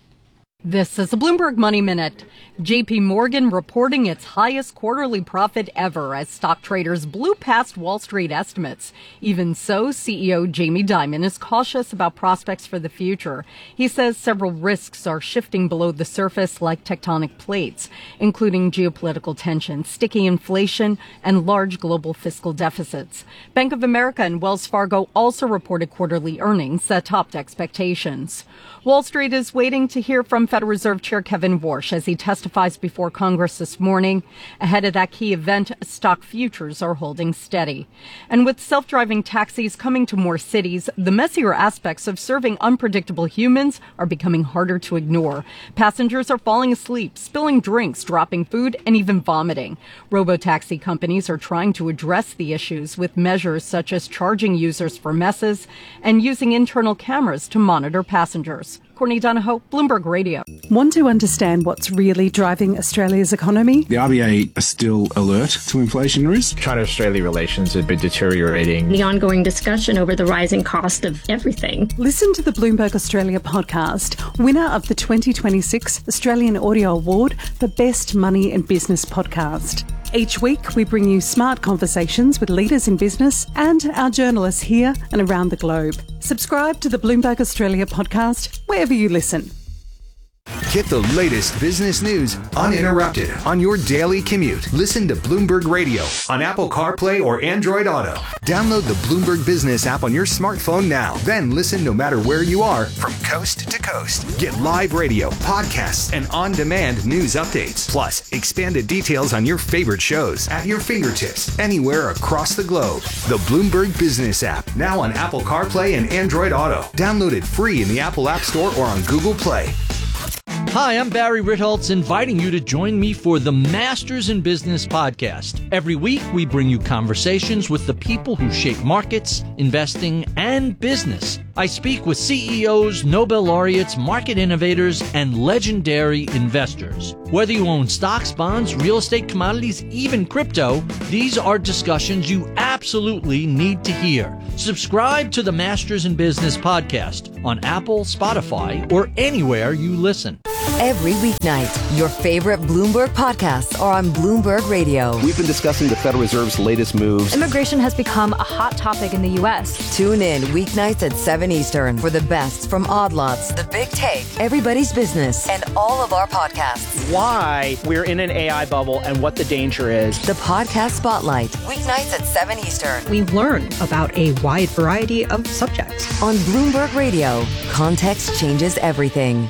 This is the Bloomberg Money Minute. J P Morgan reporting its highest quarterly profit ever as stock traders blew past Wall Street estimates. Even so, C E O Jamie Dimon is cautious about prospects for the future. He says several risks are shifting below the surface like tectonic plates, including geopolitical tension, sticky inflation, and large global fiscal deficits. Bank of America and Wells Fargo also reported quarterly earnings that topped expectations. Wall Street is waiting to hear from Federal Reserve Chair Kevin Warsh as he testifies before Congress this morning. Ahead of that key event, stock futures are holding steady. And with self-driving taxis coming to more cities, the messier aspects of serving unpredictable humans are becoming harder to ignore. Passengers are falling asleep, spilling drinks, dropping food, and even vomiting. Robotaxi companies are trying to address the issues with measures such as charging users for messes and using internal cameras to monitor passengers. Courtney Donahoe, Bloomberg Radio. Want to understand what's really driving Australia's economy? The R B A are still alert to inflation risk. China-Australia relations have been deteriorating. The ongoing discussion over the rising cost of everything. Listen to the Bloomberg Australia podcast, winner of the twenty twenty-six Australian Audio Award for Best Money and Business Podcast. Each week, we bring you smart conversations with leaders in business and our journalists here and around the globe. Subscribe to the Bloomberg Australia podcast wherever you listen. Get the latest business news uninterrupted on your daily commute. Listen to Bloomberg Radio on Apple CarPlay or Android Auto. Download the Bloomberg Business app on your smartphone now. Then listen no matter where you are from coast to coast. Get live radio, podcasts, and on-demand news updates. Plus, expanded details on your favorite shows at your fingertips anywhere across the globe. The Bloomberg Business app, now on Apple CarPlay and Android Auto. Download it free in the Apple App Store or on Google Play. Hi, I'm Barry Ritholtz, inviting you to join me for the Masters in Business podcast. Every week, we bring you conversations with the people who shape markets, investing, and business. I speak with C E Os, Nobel laureates, market innovators, and legendary investors. Whether you own stocks, bonds, real estate, commodities, even crypto, these are discussions you absolutely need to hear. Subscribe to the Masters in Business podcast on Apple, Spotify, or anywhere you listen. Every weeknight, your favorite Bloomberg podcasts are on Bloomberg Radio. We've been discussing the Federal Reserve's latest moves. Immigration has become a hot topic in the U S. Tune in weeknights at seven Eastern for the best from Odd Lots, The Big Take, Everybody's Business, and all of our podcasts. Why we're in an A I bubble and what the danger is. The Podcast Spotlight, weeknights at seven Eastern. We learn about a wide variety of subjects. On Bloomberg Radio, context changes everything.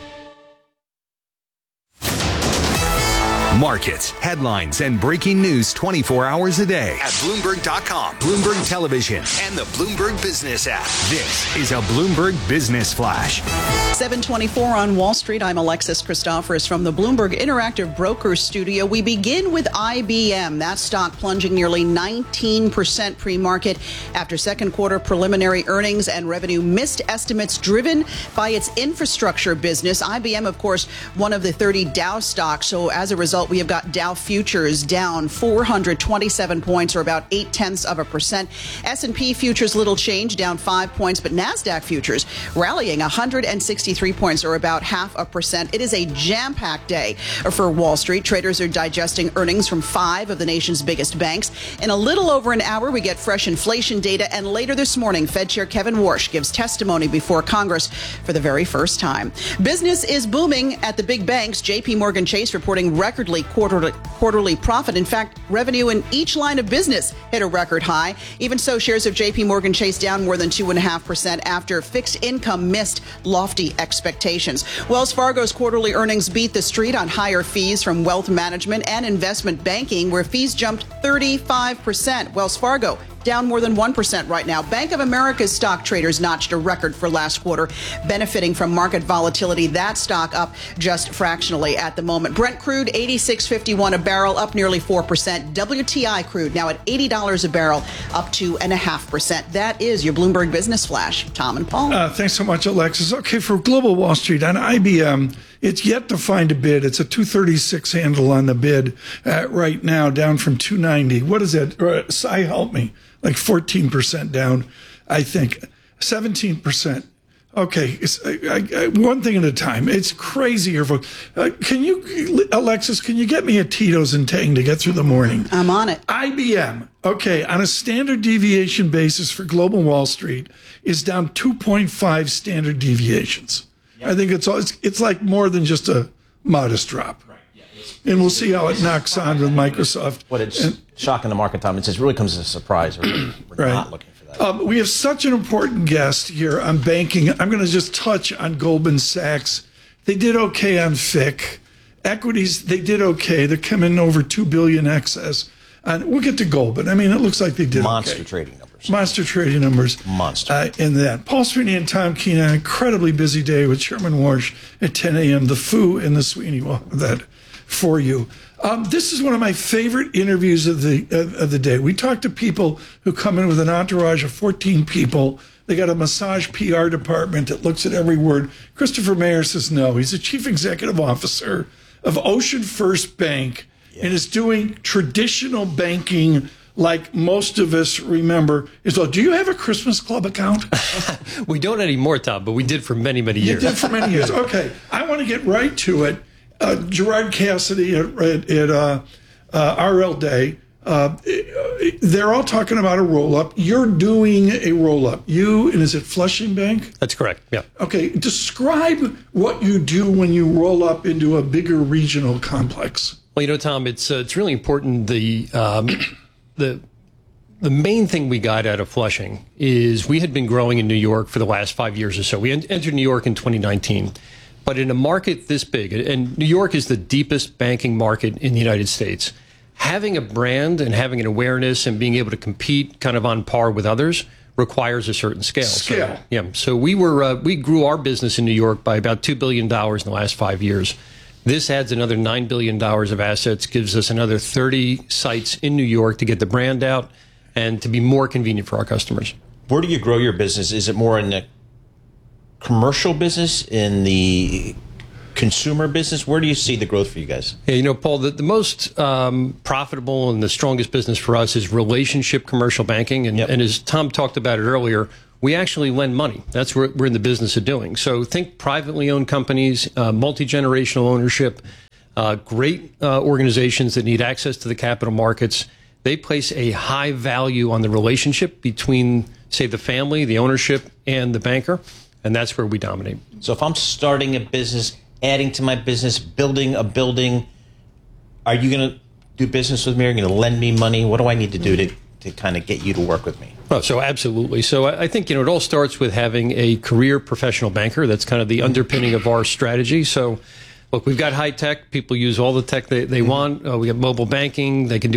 Markets, headlines, and breaking news twenty-four hours a day at Bloomberg dot com, Bloomberg Television, and the Bloomberg Business app. This is a Bloomberg Business Flash. seven twenty-four on Wall Street. I'm Alexis Christoforous from the Bloomberg Interactive Brokers Studio. We begin with I B M. That stock plunging nearly nineteen percent pre-market after second quarter preliminary earnings and revenue missed estimates driven by its infrastructure business. I B M, of course, one of the thirty Dow stocks. So as a result, we have got Dow futures down four hundred twenty-seven points, or about eight tenths of a percent. S and P futures little change, down five points, but NASDAQ futures rallying one hundred sixty-three points, or about half a percent. It is a jam-packed day for Wall Street. Traders are digesting earnings from five of the nation's biggest banks. In a little over an hour, we get fresh inflation data, and later this morning, Fed Chair Kevin Warsh gives testimony before Congress for the very first time. Business is booming at the big banks. J P Morgan Chase reporting recordly quarterly, quarterly profit. In fact, revenue in each line of business hit a record high. Even so, shares of J P Morgan Chase down more than two point five percent after fixed income missed lofty expectations. Wells Fargo's quarterly earnings beat the street on higher fees from wealth management and investment banking, where fees jumped thirty-five percent. Wells Fargo down more than one percent right now. Bank of America's stock traders notched a record for last quarter, benefiting from market volatility. That stock up just fractionally at the moment. Brent crude, eighty-six fifty-one a barrel, up nearly four percent. W T I crude now at eighty dollars a barrel, up two point five percent. That is your Bloomberg Business Flash. Tom and Paul. Uh, thanks so much, Alexis. Okay, for Global Wall Street, on I B M, it's yet to find a bid. It's a two thirty-six handle on the bid uh, right now, down from two ninety. What is that? Uh, Cy, help me. Like fourteen percent down, I think. seventeen percent. Okay, it's, I, I, one thing at a time. It's crazy here, folks. Uh, can you, Alexis, can you get me a Tito's and Tang to get through the morning? I'm on it. I B M, okay, on a standard deviation basis for Global Wall Street, is down two point five standard deviations. Yep. I think it's, all, it's it's like more than just a modest drop. Right. Yeah, and we'll see how it knocks on with Microsoft. What it's and, shocking the market, Tom. It just really comes as a surprise. We're, we're right. not looking for that. Um, we have such an important guest here on banking. I'm going to just touch on Goldman Sachs. They did okay on F I C. Equities, they did okay. They're coming over two billion dollars excess. And we'll get to gold, but I mean, it looks like they did Monster okay. trading numbers. Monster trading numbers. Monster. Uh, in that. Paul Sweeney and Tom Keene, an incredibly busy day with Chairman Warsh at ten a.m. The Foo and the Sweeney will have that for you. Um, this is one of my favorite interviews of the of, of the day. We talk to people who come in with an entourage of fourteen people. They got a massage P R department that looks at every word. Christopher Mayer says no. He's the chief executive officer of Ocean First Bank yeah. and is doing traditional banking like most of us remember. Is, oh, do you have a Christmas Club account? We don't anymore, Tom, but we did for many, many years. You did for many years. Okay. I want to get right to it. Uh, Gerard Cassidy at, at, at uh, uh, R L Day, uh, they're all talking about a roll-up. You're doing a roll-up. You, and is it Flushing Bank? That's correct, yeah. Okay, describe what you do when you roll up into a bigger regional complex. Well, you know, Tom, it's uh, it's really important. The um, the the main thing we got out of Flushing is we had been growing in New York for the last five years or so. We entered New York in twenty nineteen. But in a market this big, and New York is the deepest banking market in the United States, having a brand and having an awareness and being able to compete kind of on par with others requires a certain scale. Scale. So, yeah. So we were uh, we grew our business in New York by about two billion dollars in the last five years. This adds another nine billion dollars of assets, gives us another thirty sites in New York to get the brand out and to be more convenient for our customers. Where do you grow your business? Is it more in the commercial business, in the consumer business? Where do you see the growth for you guys? Yeah, you know, Paul, the, the most um, profitable and the strongest business for us is relationship commercial banking. And, yep. and as Tom talked about it earlier, we actually lend money. That's what we're in the business of doing. So think privately owned companies, uh, multi-generational ownership, uh, great uh, organizations that need access to the capital markets. They place a high value on the relationship between, say, the family, the ownership, and the banker. And that's where we dominate. So if I'm starting a business, adding to my business, building a building, are you going to do business with me? Are you going to lend me money? What do I need to do to, to kind of get you to work with me? Oh, so absolutely. So I think, you know, it all starts with having a career professional banker. That's kind of the underpinning of our strategy. So, look, we've got high tech. People use all the tech they, they want. Uh, we have mobile banking. They can do